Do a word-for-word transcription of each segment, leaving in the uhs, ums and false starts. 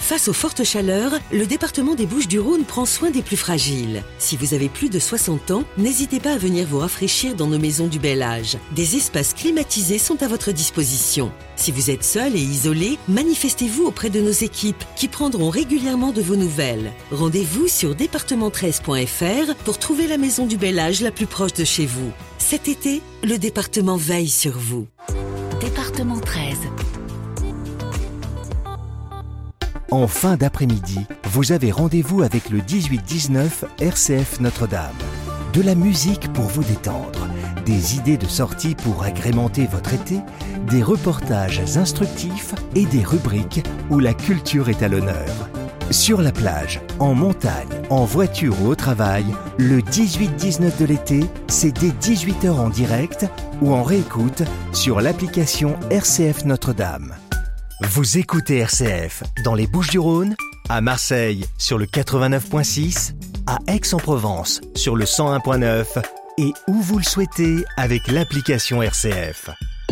Face aux fortes chaleurs, le département des Bouches-du-Rhône prend soin des plus fragiles. Si vous avez plus de soixante ans, n'hésitez pas à venir vous rafraîchir dans nos maisons du bel âge. Des espaces climatisés sont à votre disposition. Si vous êtes seul et isolé, manifestez-vous auprès de nos équipes qui prendront régulièrement de vos nouvelles. Rendez-vous sur département treize point f r pour trouver la maison du bel âge la plus proche de chez vous. Cet été, le département veille sur vous. Département treize. En fin d'après-midi, vous avez rendez-vous avec le dix-huit dix-neuf R C F Notre-Dame. De la musique pour vous détendre, des idées de sortie pour agrémenter votre été, des reportages instructifs et des rubriques où la culture est à l'honneur. Sur la plage, en montagne, en voiture ou au travail, le dix-huit dix-neuf de l'été, c'est dès dix-huit heures en direct ou en réécoute sur l'application R C F Notre-Dame. Vous écoutez R C F dans les Bouches-du-Rhône, à Marseille sur le quatre-vingt-neuf point six, à Aix-en-Provence sur le cent un point neuf et où vous le souhaitez avec l'application R C F.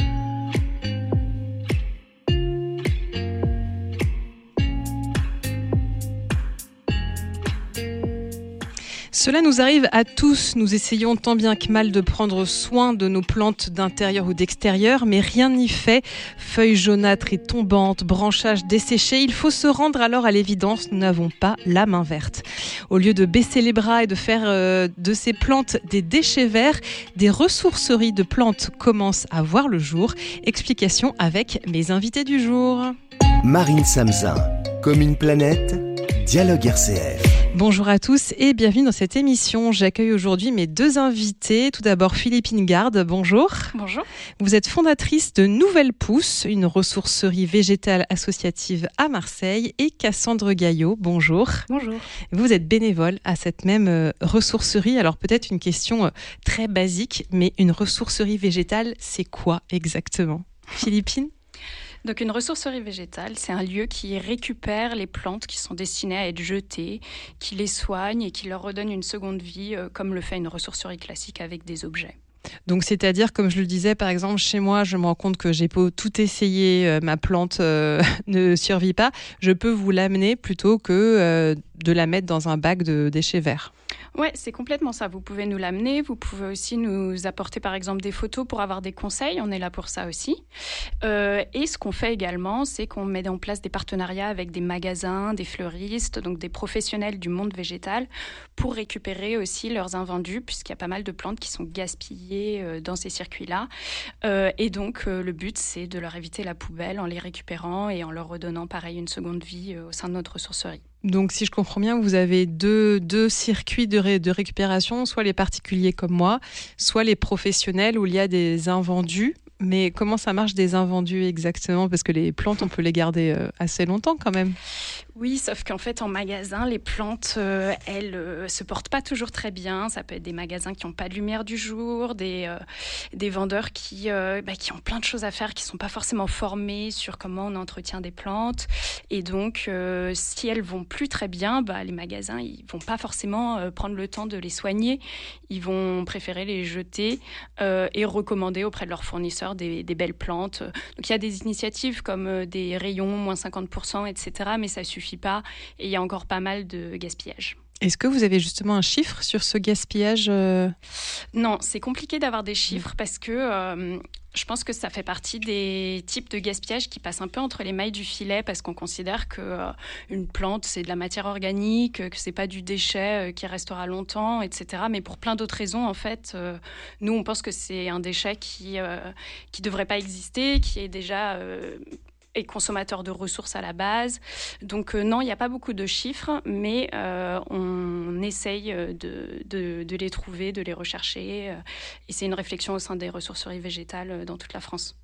Cela nous arrive à tous, nous essayons tant bien que mal de prendre soin de nos plantes d'intérieur ou d'extérieur, mais rien n'y fait. Feuilles jaunâtres et tombantes, branchages desséchés, il faut se rendre alors à l'évidence, nous n'avons pas la main verte. Au lieu de baisser les bras et de faire euh, de ces plantes des déchets verts, des ressourceries de plantes commencent à voir le jour. Explication avec mes invités du jour. Marine Samzin, comme une planète, Dialogue R C F. Bonjour à tous et bienvenue dans cette émission. J'accueille aujourd'hui mes deux invités. Tout d'abord Philippine Garde, bonjour. Bonjour. Vous êtes fondatrice de Nouvelle Pousse, une ressourcerie végétale associative à Marseille, et Cassandre Gaillot, bonjour. Bonjour. Vous êtes bénévole à cette même ressourcerie. Alors peut-être une question très basique, mais une ressourcerie végétale, c'est quoi exactement ? Philippine ? Donc une ressourcerie végétale, c'est un lieu qui récupère les plantes qui sont destinées à être jetées, qui les soigne et qui leur redonne une seconde vie, euh, comme le fait une ressourcerie classique avec des objets. Donc, c'est-à-dire, comme je le disais, par exemple, chez moi, je me rends compte que j'ai beau tout essayer, euh, ma plante euh, ne survit pas. Je peux vous l'amener plutôt que euh, de la mettre dans un bac de déchets verts. Ouais, c'est complètement ça. Vous pouvez nous l'amener. Vous pouvez aussi nous apporter, par exemple, des photos pour avoir des conseils. On est là pour ça aussi. Euh, et ce qu'on fait également, c'est qu'on met en place des partenariats avec des magasins, des fleuristes, donc des professionnels du monde végétal, pour récupérer aussi leurs invendus, puisqu'il y a pas mal de plantes qui sont gaspillées euh, dans ces circuits-là. Euh, et donc, euh, le but, c'est de leur éviter la poubelle en les récupérant et en leur redonnant, pareil, une seconde vie euh, au sein de notre ressourcerie. Donc, si je comprends bien, vous avez deux, deux circuits de, ré, de récupération, soit les particuliers comme moi, soit les professionnels où il y a des invendus. Mais comment ça marche des invendus exactement ? Parce que les plantes, on peut les garder assez longtemps quand même. Oui, sauf qu'en fait, en magasin, les plantes, euh, elles euh, se portent pas toujours très bien. Ça peut être des magasins qui n'ont pas de lumière du jour, des, euh, des vendeurs qui, euh, bah, qui ont plein de choses à faire, qui sont pas forcément formés sur comment on entretient des plantes. Et donc, euh, si elles vont plus très bien, bah, les magasins, ils vont pas forcément euh, prendre le temps de les soigner. Ils vont préférer les jeter euh, et recommander auprès de leurs fournisseurs des, des belles plantes. Donc, il y a des initiatives comme euh, des rayons, moins cinquante pour cent, et cetera. Mais ça suffit pas et il y a encore pas mal de gaspillage. Est-ce que vous avez justement un chiffre sur ce gaspillage euh... Non, c'est compliqué d'avoir des chiffres parce que euh, je pense que ça fait partie des types de gaspillage qui passent un peu entre les mailles du filet parce qu'on considère que euh, une plante, c'est de la matière organique, que c'est pas du déchet euh, qui restera longtemps, et cetera. Mais pour plein d'autres raisons, en fait, euh, nous, on pense que c'est un déchet qui euh, qui devrait pas exister, qui est déjà euh, et consommateur de ressources à la base. Donc euh, non, il n'y a pas beaucoup de chiffres, mais euh, on essaye de, de, de les trouver, de les rechercher. Euh, et c'est une réflexion au sein des ressourceries végétales dans toute la France.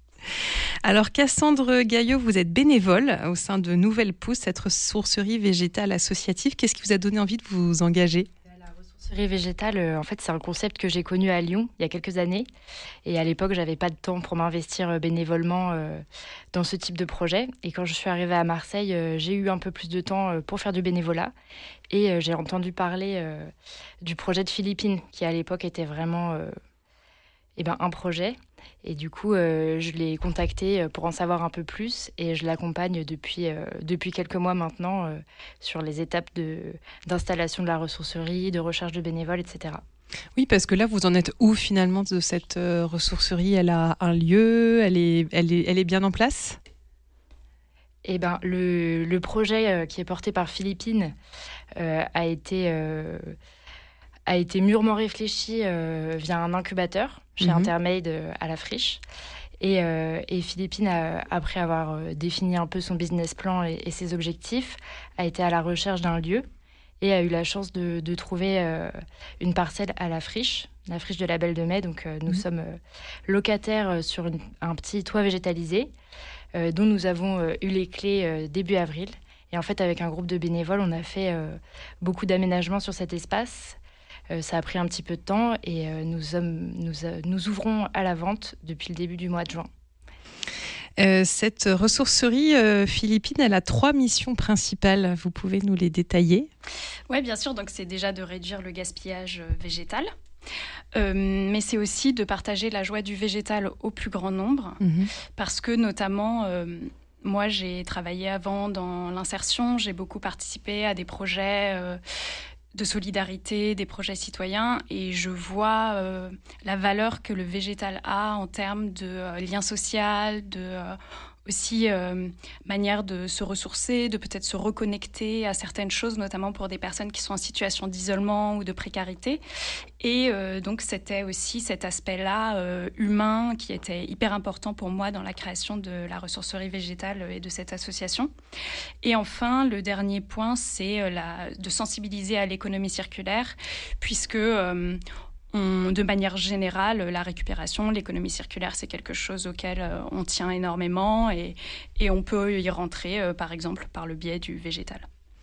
Alors Cassandre Gaillot, vous êtes bénévole au sein de Nouvelle Pousse, cette ressourcerie végétale associative. Qu'est-ce qui vous a donné envie de vous engager ? La ressourcerie végétale, en fait, c'est un concept que j'ai connu à Lyon il y a quelques années. Et à l'époque, j'avais pas de temps pour m'investir bénévolement euh, dans ce type de projet. Et quand je suis arrivée à Marseille, euh, j'ai eu un peu plus de temps pour faire du bénévolat. Et euh, j'ai entendu parler euh, du projet de Philippine, qui à l'époque était vraiment... Euh, eh ben, un projet. Et du coup, euh, je l'ai contacté pour en savoir un peu plus et je l'accompagne depuis, euh, depuis quelques mois maintenant euh, sur les étapes de, d'installation de la ressourcerie, de recherche de bénévoles, et cetera. Oui, parce que là, vous en êtes où finalement de cette euh, ressourcerie ? Elle a un lieu, elle est, elle est, elle est bien en place ? Eh ben, le, le projet euh, qui est porté par Philippine euh, a été... Euh, a été mûrement réfléchi euh, via un incubateur chez mmh. Intermade euh, à la Friche. Et, euh, et Philippine, a, après avoir euh, défini un peu son business plan et, et ses objectifs, a été à la recherche d'un lieu et a eu la chance de, de trouver euh, une parcelle à la Friche, la Friche de la Belle de Mai. Donc euh, nous mmh. sommes euh, locataires sur une, un petit toit végétalisé euh, dont nous avons euh, eu les clés euh, début avril. Et en fait, avec un groupe de bénévoles, on a fait euh, beaucoup d'aménagements sur cet espace. Euh, ça a pris un petit peu de temps et euh, nous, sommes, nous, euh, nous ouvrons à la vente depuis le début du mois de juin. Euh, cette ressourcerie euh, Philippine, elle a trois missions principales. Vous pouvez nous les détailler ? Oui, bien sûr. Donc, c'est déjà de réduire le gaspillage végétal. Euh, mais c'est aussi de partager la joie du végétal au plus grand nombre. Mmh. Parce que notamment... Euh, Moi, j'ai travaillé avant dans l'insertion. J'ai beaucoup participé à des projets... Euh, de solidarité, des projets citoyens, et je vois euh, la valeur que le végétal a en termes de euh, lien social, de euh, aussi euh, manière de se ressourcer, de peut-être se reconnecter à certaines choses, notamment pour des personnes qui sont en situation d'isolement ou de précarité. Et euh, donc, c'était aussi cet aspect-là euh, humain qui était hyper important pour moi dans la création de la ressourcerie végétale et de cette association. Et enfin, le dernier point, c'est la, de sensibiliser à l'économie circulaire, puisque... Euh, On, de manière générale, la récupération, l'économie circulaire, c'est quelque chose auquel euh, on tient énormément et, et on peut y rentrer, euh, par exemple, par le biais du végétal.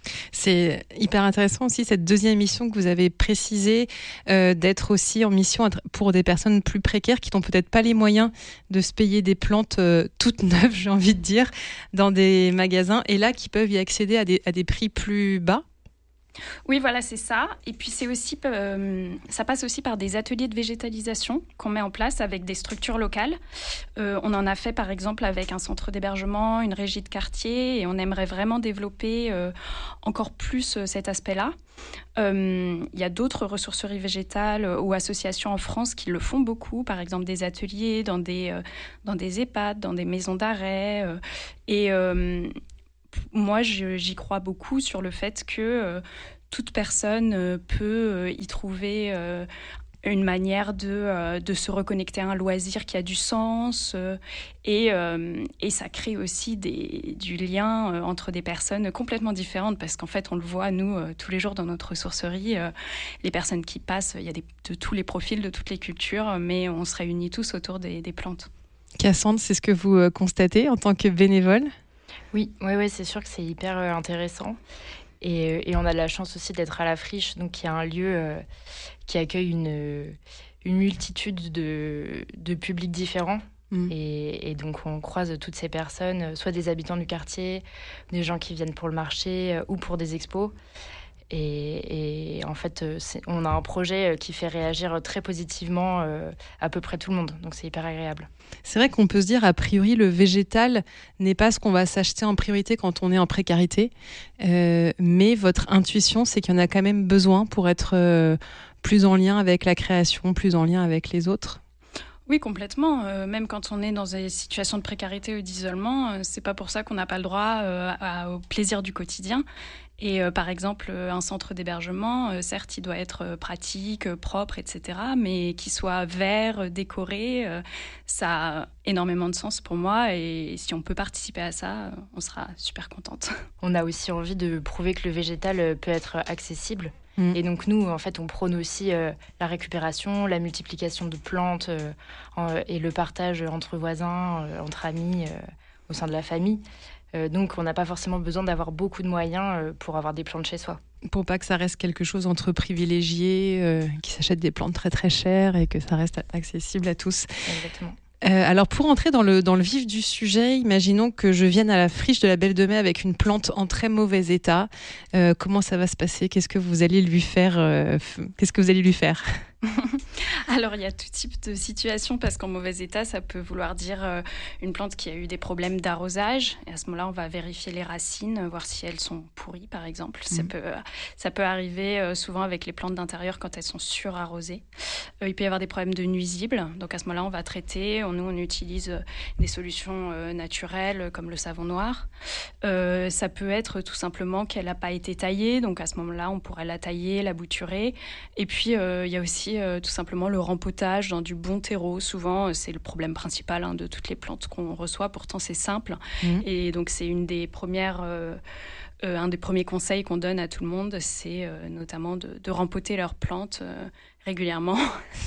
C'est hyper intéressant aussi, cette deuxième mission que vous avez précisée, euh, d'être aussi en mission pour des personnes plus précaires qui n'ont peut-être pas les moyens de se payer des plantes euh, toutes neuves, j'ai envie de dire, dans des magasins, et là, qui peuvent y accéder à des, à des prix plus bas. Oui, voilà, c'est ça. Et puis, c'est aussi, euh, ça passe aussi par des ateliers de végétalisation qu'on met en place avec des structures locales. Euh, on en a fait, par exemple, avec un centre d'hébergement, une régie de quartier, et on aimerait vraiment développer euh, encore plus euh, cet aspect-là. Euh, il y a d'autres ressourceries végétales ou associations en France qui le font beaucoup, par exemple des ateliers dans des, euh, dans des EHPAD, dans des maisons d'arrêt. Euh, et... Euh, Moi, je, j'y crois beaucoup sur le fait que euh, toute personne euh, peut euh, y trouver euh, une manière de, euh, de se reconnecter à un loisir qui a du sens euh, et, euh, et ça crée aussi des, du lien euh, entre des personnes complètement différentes parce qu'en fait, on le voit, nous, euh, tous les jours dans notre ressourcerie, euh, les personnes qui passent, il y a des, de tous les profils, de toutes les cultures, mais on se réunit tous autour des, des plantes. Cassandre, c'est ce que vous euh, constatez en tant que bénévole ? Oui, ouais, ouais, c'est sûr que c'est hyper euh, intéressant. Et, et on a de la chance aussi d'être à la Friche, donc il y a un lieu euh, qui accueille une, une multitude de, de publics différents. Mmh. Et, et donc on croise toutes ces personnes, soit des habitants du quartier, des gens qui viennent pour le marché euh, ou pour des expos. Et, et en fait, c'est, on a un projet qui fait réagir très positivement euh, à peu près tout le monde. Donc c'est hyper agréable. C'est vrai qu'on peut se dire, a priori, le végétal n'est pas ce qu'on va s'acheter en priorité quand on est en précarité. Euh, mais votre intuition, c'est qu'il y en a quand même besoin pour être euh, plus en lien avec la création, plus en lien avec les autres. Oui, complètement. Euh, même quand on est dans des situations de précarité ou d'isolement, euh, c'est pas pour ça qu'on n'a pas le droit euh, à, au plaisir du quotidien. Et euh, par exemple, un centre d'hébergement, euh, certes, il doit être euh, pratique, euh, propre, et cetera, mais qu'il soit vert, euh, décoré, euh, ça a énormément de sens pour moi. Et, et si on peut participer à ça, euh, on sera super contente. On a aussi envie de prouver que le végétal peut être accessible. Mmh. Et donc nous, en fait, on prône aussi euh, la récupération, la multiplication de plantes euh, en, et le partage entre voisins, euh, entre amis, euh, au sein de la famille. Euh, donc on n'a pas forcément besoin d'avoir beaucoup de moyens euh, pour avoir des plantes chez soi. Pour pas que ça reste quelque chose entre privilégiés, euh, qui s'achètent des plantes très très chères et que ça reste accessible à tous. Exactement. Euh, alors pour entrer dans le, dans le vif du sujet, imaginons que je vienne à la Friche de la Belle de Mai avec une plante en très mauvais état. Euh, comment ça va se passer ? Qu'est-ce que vous allez lui faire euh, f- Qu'est-ce que vous allez lui faire ? Alors, il y a tout type de situation parce qu'en mauvais état, ça peut vouloir dire euh, une plante qui a eu des problèmes d'arrosage. Et à ce moment-là, on va vérifier les racines, voir si elles sont pourries, par exemple. Mmh. Ça peut, euh, ça peut arriver euh, souvent avec les plantes d'intérieur quand elles sont surarrosées. Euh, il peut y avoir des problèmes de nuisibles. Donc, à ce moment-là, on va traiter. On, nous, on utilise euh, des solutions euh, naturelles comme le savon noir. Euh, ça peut être tout simplement qu'elle n'a pas été taillée. Donc, à ce moment-là, on pourrait la tailler, la bouturer. Et puis, euh, il y a aussi euh, tout simplement le rempotage dans du bon terreau. Souvent, c'est le problème principal hein, de toutes les plantes qu'on reçoit. Pourtant, c'est simple. Mmh. Et donc, c'est une des premières, euh, euh, un des premiers conseils qu'on donne à tout le monde, c'est euh, notamment de, de rempoter leurs plantes euh, régulièrement.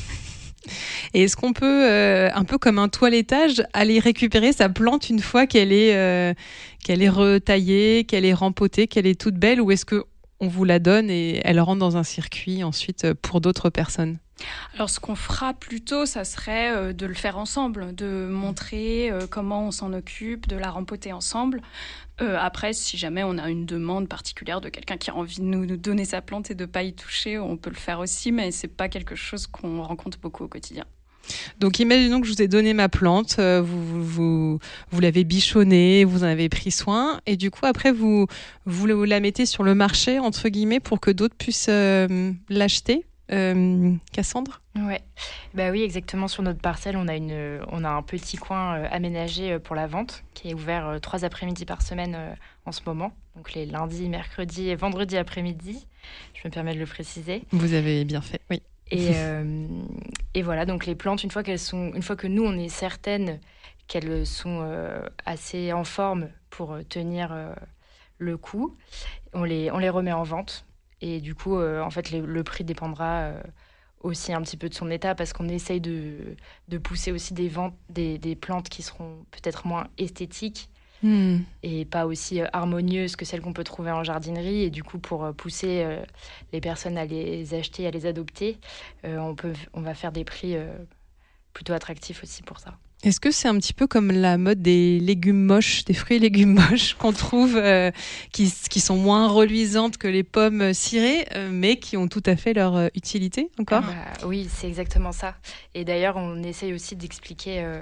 Et est-ce qu'on peut, euh, un peu comme un toilettage, aller récupérer sa plante une fois qu'elle est, euh, qu'elle est retaillée, qu'elle est rempotée, qu'elle est toute belle, ou est-ce que on vous la donne et elle rentre dans un circuit ensuite pour d'autres personnes? Alors, ce qu'on fera plutôt, ça serait euh, de le faire ensemble, de montrer euh, comment on s'en occupe, de la rempoter ensemble. Euh, après, si jamais on a une demande particulière de quelqu'un qui a envie de nous, nous donner sa plante et de ne pas y toucher, on peut le faire aussi, mais ce n'est pas quelque chose qu'on rencontre beaucoup au quotidien. Donc, imaginons que je vous ai donné ma plante, euh, vous, vous, vous, vous l'avez bichonnée, vous en avez pris soin, et du coup, après, vous, vous la mettez sur le marché, entre guillemets, pour que d'autres puissent euh, l'acheter. Euh, Cassandre ? Ouais, bah oui, exactement. Sur notre parcelle, on a une, on a un petit coin euh, aménagé pour la vente qui est ouvert euh, trois après-midi par semaine euh, en ce moment. Donc les lundis, mercredis et vendredis après-midi. Je me permets de le préciser. Vous avez bien fait, oui. Et, euh, et voilà, donc les plantes, une fois qu'elles sont, une fois que nous on est certaines qu'elles sont euh, assez en forme pour tenir euh, le coup, on les, on les remet en vente. Et du coup, euh, en fait, le, le prix dépendra euh, aussi un petit peu de son état parce qu'on essaye de, de pousser aussi des, ventes, des, des plantes qui seront peut-être moins esthétiques mmh. et pas aussi euh, harmonieuses que celles qu'on peut trouver en jardinerie. Et du coup, pour euh, pousser euh, les personnes à les acheter, à les adopter, euh, on, peut, on va faire des prix euh, plutôt attractifs aussi pour ça. Est-ce que c'est un petit peu comme la mode des légumes moches, des fruits et légumes moches qu'on trouve, euh, qui, qui sont moins reluisantes que les pommes cirées, euh, mais qui ont tout à fait leur euh, utilité encore ? Ah bah, oui, c'est exactement ça. Et d'ailleurs, on essaye aussi d'expliquer... Euh...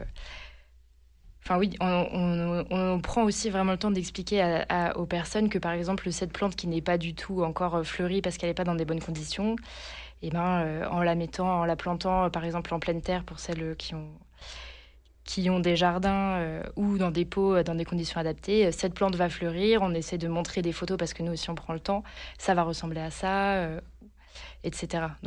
Enfin oui, on, on, on prend aussi vraiment le temps d'expliquer à, à, aux personnes que, par exemple, cette plante qui n'est pas du tout encore fleurie parce qu'elle n'est pas dans des bonnes conditions, eh ben, euh, en la mettant, en la plantant, par exemple, en pleine terre pour celles qui ont... qui ont des jardins euh, ou dans des pots, dans des conditions adaptées, cette plante va fleurir. On essaie de montrer des photos parce que nous aussi, on prend le temps. Ça va ressembler à ça, euh, et cetera. Donc,